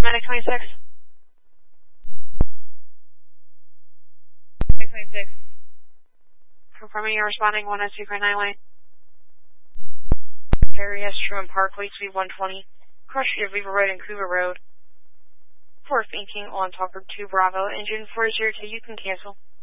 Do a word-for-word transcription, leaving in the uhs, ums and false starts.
Medic twenty-six. Medic twenty-six. Confirming you're responding one oh two for nine one eight. Perry S. Truman Parkway, Suite one twenty. Crush of Beaver Road and Cougar Road. four eighteen on Talker two Bravo. Engine four zero two, you can cancel.